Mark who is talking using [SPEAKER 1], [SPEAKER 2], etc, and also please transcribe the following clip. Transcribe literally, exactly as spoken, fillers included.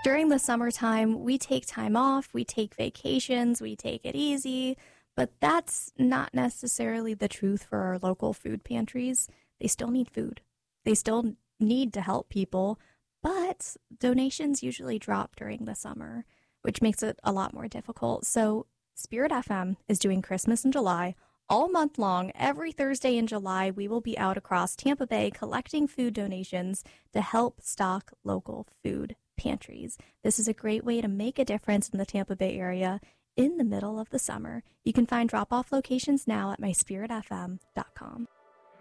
[SPEAKER 1] During the summertime, we take time off, we take vacations, we take it easy, but that's not necessarily the truth for our local food pantries. They still need food. They still need to help people, but donations usually drop during the summer, which makes it a lot more difficult. So Spirit F M is doing Christmas in July all month long. Every Thursday in July, we will be out across Tampa Bay collecting food donations to help stock local food pantries. This is a great way to make a difference in the Tampa Bay area in the middle of the summer. You can find drop-off locations now at my spirit f m dot com.